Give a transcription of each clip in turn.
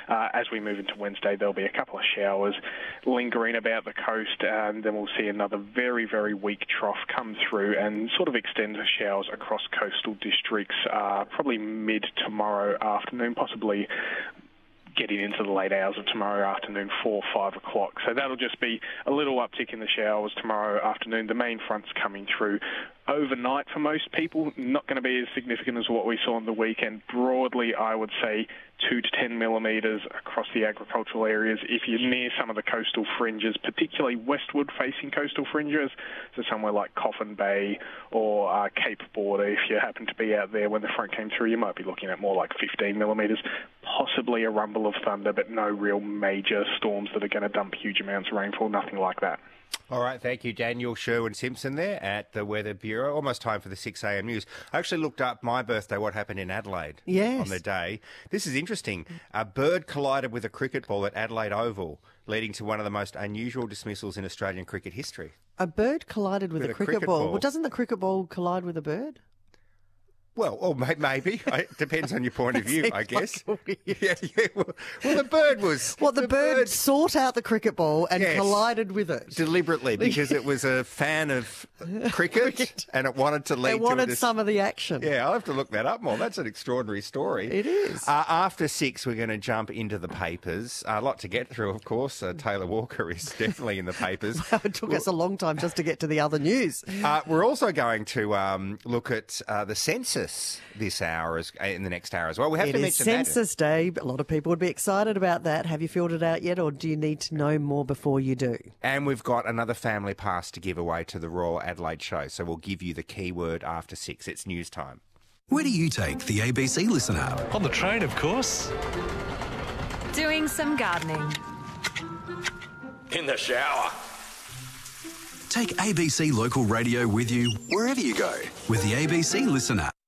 As we move into Wednesday, there'll be a couple of showers lingering about the coast, and then we'll see another very, very weak trough come through and sort of extend the showers across coastal districts, probably mid-tomorrow afternoon, possibly getting into the late hours of tomorrow afternoon, 4 or 5 o'clock. So that'll just be a little uptick in the showers tomorrow afternoon. The main front's coming through overnight for most people, not going to be as significant as what we saw on the weekend. Broadly, I would say 2 to 10 millimetres across the agricultural areas. If you're near some of the coastal fringes, particularly westward-facing coastal fringes, so somewhere like Coffin Bay or Cape Border, if you happen to be out there when the front came through, you might be looking at more like 15 millimetres, possibly a rumble of thunder, but no real major storms that are going to dump huge amounts of rainfall, nothing like that. All right, thank you, Daniel Sherwin-Simpson there at the Weather Bureau. Almost time for the 6am news. I actually looked up my birthday, what happened in Adelaide on the day. This is interesting. A bird collided with a cricket ball at Adelaide Oval, leading to one of the most unusual dismissals in Australian cricket history. A bird collided with a cricket ball? Well, doesn't the cricket ball collide with a bird? Well, or maybe. It depends on your point of view, I guess. Well, the bird was... Well, the bird sought out the cricket ball and collided with it. Deliberately, because it was a fan of cricket and it wanted to lead to... It wanted some of the action. Yeah, I'll have to look that up more. That's an extraordinary story. It is. After 6, we're going to jump into the papers. A lot to get through, of course. Taylor Walker is definitely in the papers. Well, it took us a long time just to get to the other news. We're also going to look at the census this hour, in the next hour as well. We have to mention that. It is Census Day. A lot of people would be excited about that. Have you filled it out yet, or do you need to know more before you do? And we've got another family pass to give away to the Royal Adelaide Show, so we'll give you the keyword after 6. It's news time. Where do you take the ABC Listen app? On the train, of course. Doing some gardening. In the shower. Take ABC Local Radio with you wherever you go with the ABC Listen app.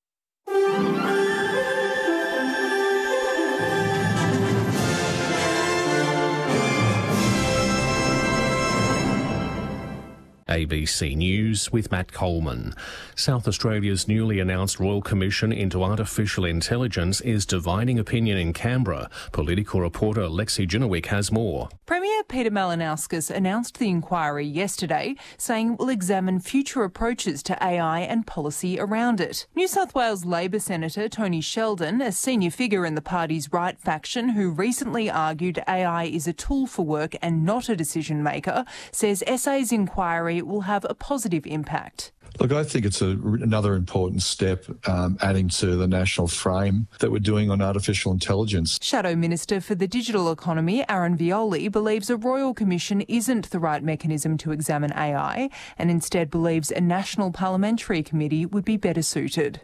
ABC News with Matt Coleman. South Australia's newly announced Royal Commission into Artificial Intelligence is dividing opinion in Canberra. Political reporter Lexi Jinowick has more. Premier Peter Malinauskas announced the inquiry yesterday, saying it will examine future approaches to AI and policy around it. New South Wales Labor Senator Tony Sheldon, a senior figure in the party's right faction who recently argued AI is a tool for work and not a decision maker, says SA's inquiry will have a positive impact. Look, I think it's another important step adding to the national frame that we're doing on artificial intelligence. Shadow Minister for the Digital Economy, Aaron Violi, believes a Royal Commission isn't the right mechanism to examine AI and instead believes a National Parliamentary Committee would be better suited.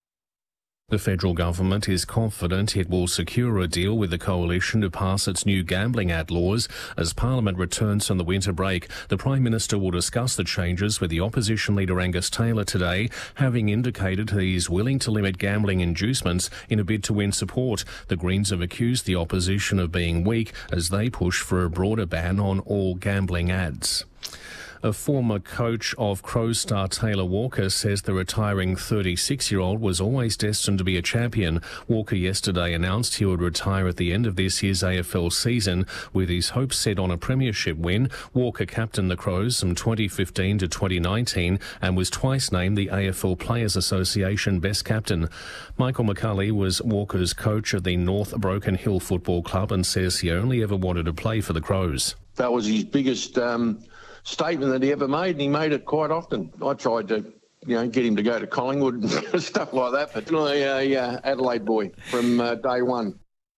The federal government is confident it will secure a deal with the coalition to pass its new gambling ad laws as Parliament returns from the winter break. The Prime Minister will discuss the changes with the opposition leader Angus Taylor today, having indicated he is willing to limit gambling inducements in a bid to win support. The Greens have accused the opposition of being weak as they push for a broader ban on all gambling ads. A former coach of Crows star Taylor Walker says the retiring 36-year-old was always destined to be a champion. Walker yesterday announced he would retire at the end of this year's AFL season, with his hopes set on a premiership win. Walker captained the Crows from 2015 to 2019 and was twice named the AFL Players Association Best Captain. Michael McCulley was Walker's coach at the North Broken Hill Football Club and says he only ever wanted to play for the Crows. That was his biggest statement that he ever made, and he made it quite often. I tried to, get him to go to Collingwood and stuff like that, but Adelaide boy from day one.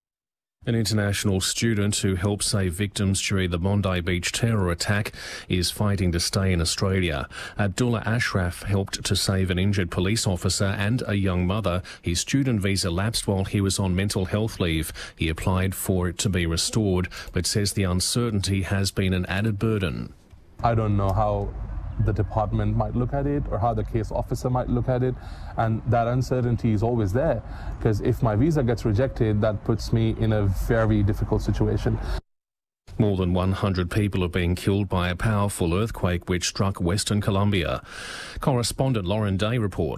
An international student who helped save victims during the Bondi Beach terror attack is fighting to stay in Australia. Abdullah Ashraf helped to save an injured police officer and a young mother. His student visa lapsed while he was on mental health leave. He applied for it to be restored, but says the uncertainty has been an added burden. I don't know how the department might look at it or how the case officer might look at it, and that uncertainty is always there, because if my visa gets rejected, that puts me in a very difficult situation. More than 100 people have been killed by a powerful earthquake which struck Western Colombia. Correspondent Lauren Day reports.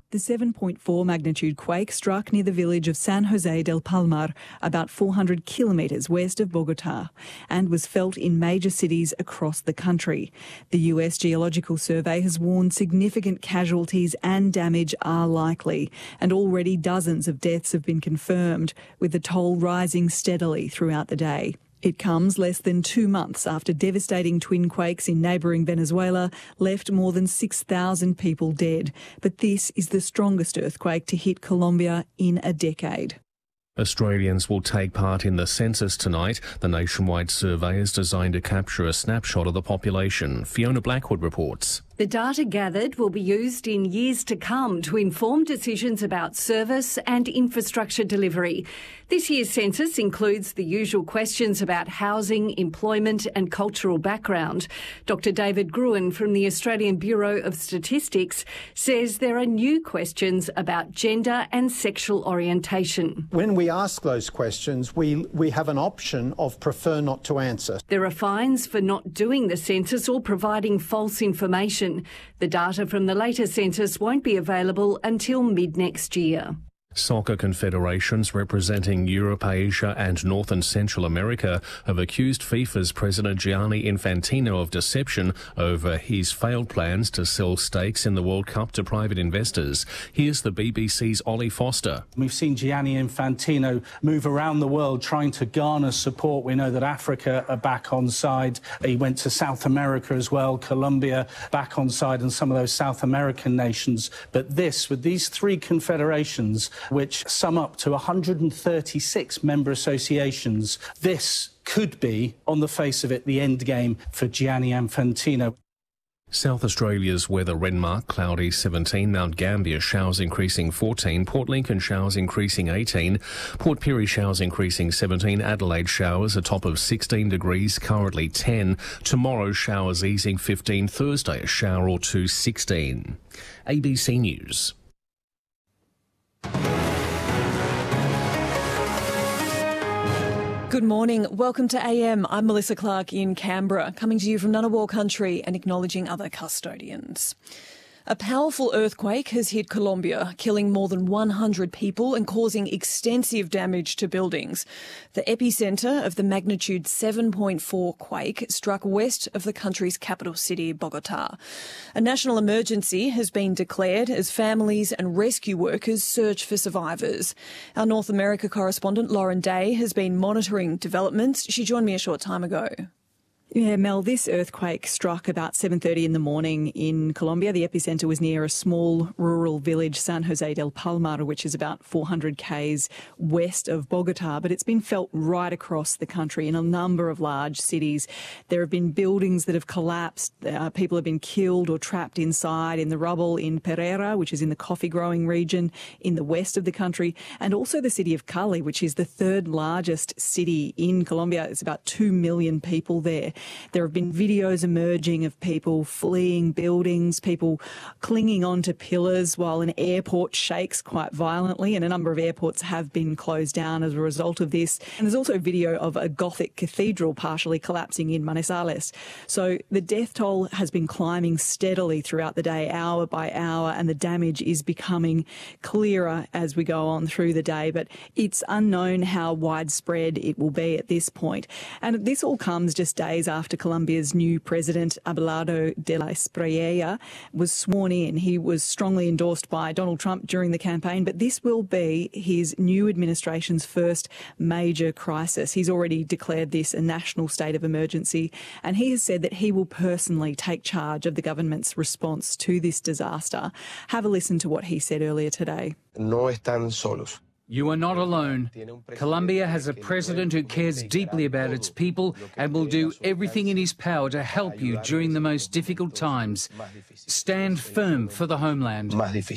The 7.4 magnitude quake struck near the village of San Jose del Palmar, about 400 kilometres west of Bogota, and was felt in major cities across the country. The US Geological Survey has warned significant casualties and damage are likely, and already dozens of deaths have been confirmed, with the toll rising steadily throughout the day. It comes less than 2 months after devastating twin quakes in neighbouring Venezuela left more than 6,000 people dead. But this is the strongest earthquake to hit Colombia in a decade. Australians will take part in the census tonight. The nationwide survey is designed to capture a snapshot of the population. Fiona Blackwood reports. The data gathered will be used in years to come to inform decisions about service and infrastructure delivery. This year's census includes the usual questions about housing, employment and cultural background. Dr David Gruen from the Australian Bureau of Statistics says there are new questions about gender and sexual orientation. When we ask those questions, we have an option of prefer not to answer. There are fines for not doing the census or providing false information. The data from the later census won't be available until mid-next year. Soccer confederations representing Europe, Asia and North and Central America have accused FIFA's President Gianni Infantino of deception over his failed plans to sell stakes in the World Cup to private investors. Here's the BBC's Ollie Foster. We've seen Gianni Infantino move around the world trying to garner support. We know that Africa are back on side. He went to South America as well, Colombia back on side, and some of those South American nations. But this, with these three confederations, which sum up to 136 member associations, this could be, on the face of it, the end game for Gianni Infantino. South Australia's weather: Renmark, cloudy 17, Mount Gambier, showers increasing 14, Port Lincoln, showers increasing 18, Port Pirie, showers increasing 17, Adelaide, showers a top of 16 degrees, currently 10, tomorrow showers easing 15, Thursday a shower or two, 16. ABC News. Good morning. Welcome to AM. I'm Melissa Clark in Canberra, coming to you from Ngunnawal country and acknowledging other custodians. A powerful earthquake has hit Colombia, killing more than 100 people and causing extensive damage to buildings. The epicentre of the magnitude 7.4 quake struck west of the country's capital city, Bogota. A national emergency has been declared as families and rescue workers search for survivors. Our North America correspondent Lauren Day has been monitoring developments. She joined me a short time ago. Yeah, Mel, this earthquake struck about 7:30 in the morning in Colombia. The epicentre was near a small rural village, San Jose del Palmar, which is about 400 k's west of Bogota, but it's been felt right across the country in a number of large cities. There have been buildings that have collapsed. People have been killed or trapped inside in the rubble in Pereira, which is in the coffee growing region in the west of the country, and also the city of Cali, which is the third largest city in Colombia. It's about 2 million people there. There have been videos emerging of people fleeing buildings, people clinging onto pillars while an airport shakes quite violently, and a number of airports have been closed down as a result of this. And there's also video of a Gothic cathedral partially collapsing in Manizales. So the death toll has been climbing steadily throughout the day, hour by hour, and the damage is becoming clearer as we go on through the day. But it's unknown how widespread it will be at this point. And this all comes just days after Colombia's new president, Abelardo de la Espriella, was sworn in. He was strongly endorsed by Donald Trump during the campaign, but this will be his new administration's first major crisis. He's already declared this a national state of emergency, and he has said that he will personally take charge of the government's response to this disaster. Have a listen to what he said earlier today. No están solos. You are not alone. Colombia has a president who cares deeply about its people and will do everything in his power to help you during the most difficult times. Stand firm for the homeland.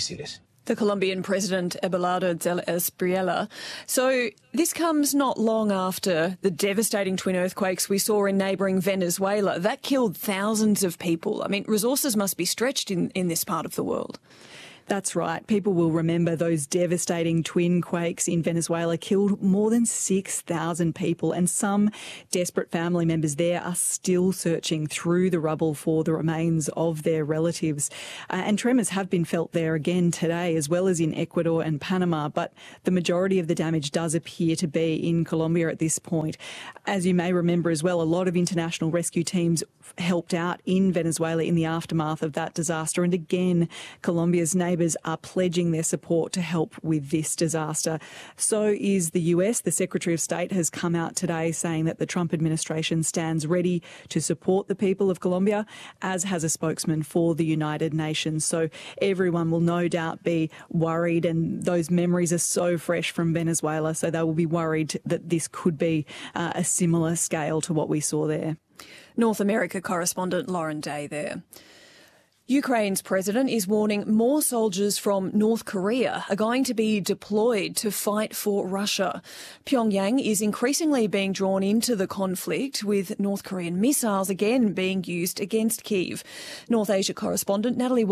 The Colombian president, Abelardo de la Espriella. So this comes not long after the devastating twin earthquakes we saw in neighbouring Venezuela. That killed thousands of people. I mean, resources must be stretched in this part of the world. That's right. People will remember those devastating twin quakes in Venezuela killed more than 6,000 people, and some desperate family members there are still searching through the rubble for the remains of their relatives. And tremors have been felt there again today, as well as in Ecuador and Panama, but the majority of the damage does appear to be in Colombia at this point. As you may remember as well, a lot of international rescue teams helped out in Venezuela in the aftermath of that disaster, and again, Colombia's neighbours are pledging their support to help with this disaster. So is the US. The Secretary of State has come out today saying that the Trump administration stands ready to support the people of Colombia, as has a spokesman for the United Nations. So everyone will no doubt be worried, and those memories are so fresh from Venezuela, so they will be worried that this could be a similar scale to what we saw there. North America correspondent Lauren Day there. Ukraine's president is warning more soldiers from North Korea are going to be deployed to fight for Russia. Pyongyang is increasingly being drawn into the conflict, with North Korean missiles again being used against Kyiv. North Asia correspondent Natalie